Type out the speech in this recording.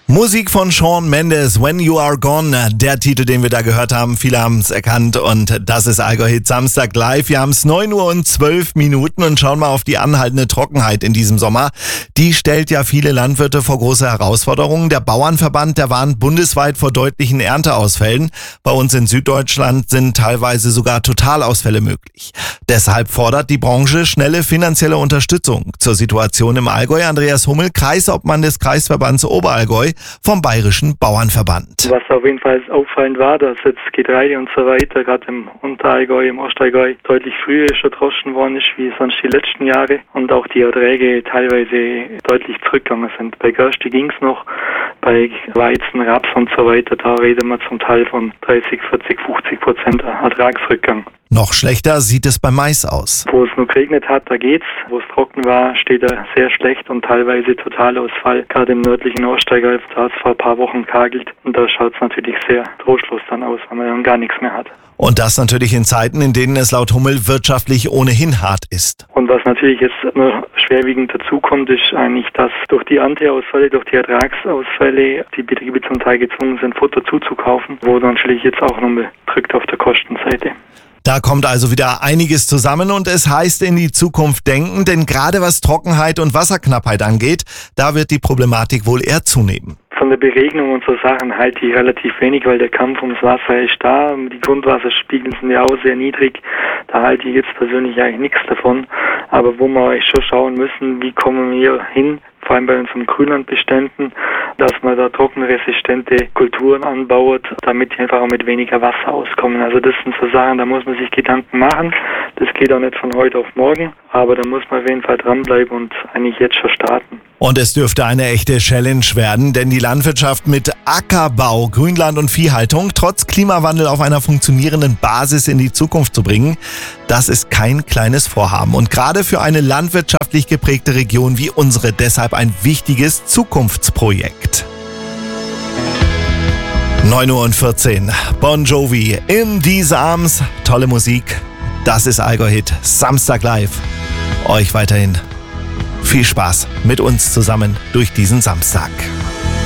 Musik von Shawn Mendes, When You Are Gone, der Titel, den wir da gehört haben. Viele haben es erkannt und das ist Allgäu Hit Samstag live. Wir haben es 9:12 und schauen mal auf die anhaltende Trockenheit in diesem Sommer. Die stellt ja viele Landwirte vor große Herausforderungen. Der Bauernverband, der warnt bundesweit vor deutlichen Ernteausfällen. Bei uns in Süddeutschland sind teilweise sogar Totalausfälle möglich. Deshalb fordert die Branche schnelle finanzielle Unterstützung. Zur Situation im Allgäu Andreas Hummel, Kreisobmann des Kreisverbands Oberallgäu vom Bayerischen Bauernverband. Was auf jeden Fall auffallend war, dass jetzt Getreide und so weiter, gerade im Unterallgäu, im Ostallgäu, deutlich früher schon droschen worden ist, wie sonst die letzten Jahre. Und auch die Erträge teilweise deutlich zurückgegangen sind. Bei Gerste ging es noch, bei Weizen, Raps und so weiter, da reden wir zum Teil von 30, 40, 50% Ertragsrückgang. Noch schlechter sieht es beim Mais aus. Wo es nur geregnet hat, da geht's. Wo es trocken war, steht er sehr schlecht und teilweise Totalausfall. Gerade im nördlichen Ostallgäu, da hat es vor ein paar Wochen gehagelt und da schaut es natürlich sehr trostlos dann aus, weil man dann gar nichts mehr hat. Und das natürlich in Zeiten, in denen es laut Hummel wirtschaftlich ohnehin hart ist. Und was natürlich jetzt nur schwerwiegend dazukommt, ist eigentlich, dass durch die Ernteausfälle, durch die Ertragsausfälle die Betriebe zum Teil gezwungen sind, Futter zuzukaufen, wo dann natürlich jetzt auch nochmal drückt auf der Kostenseite. Da kommt also wieder einiges zusammen und es heißt in die Zukunft denken, denn gerade was Trockenheit und Wasserknappheit angeht, da wird die Problematik wohl eher zunehmen. Von der Beregnung und so Sachen halte ich relativ wenig, weil der Kampf ums Wasser ist da. Die Grundwasserspiegel sind ja auch sehr niedrig. Da halte ich jetzt persönlich eigentlich nichts davon. Aber wo wir schon schauen müssen, wie kommen wir hin, vor allem bei unseren Grünlandbeständen, dass man da trockenresistente Kulturen anbaut, damit die einfach auch mit weniger Wasser auskommen. Also das sind so Sachen, da muss man sich Gedanken machen. Das geht auch nicht von heute auf morgen, aber da muss man auf jeden Fall dranbleiben und eigentlich jetzt schon starten. Und es dürfte eine echte Challenge werden, denn die Landwirtschaft mit Ackerbau, Grünland und Viehhaltung trotz Klimawandel auf einer funktionierenden Basis in die Zukunft zu bringen, das ist kein kleines Vorhaben. Und gerade für eine landwirtschaftlich geprägte Region wie unsere deshalb ein wichtiges Zukunftsprojekt. 9:14 Bon Jovi, In These Arms, tolle Musik. Das ist Allgäu Hit Samstag live. Euch weiterhin viel Spaß mit uns zusammen durch diesen Samstag.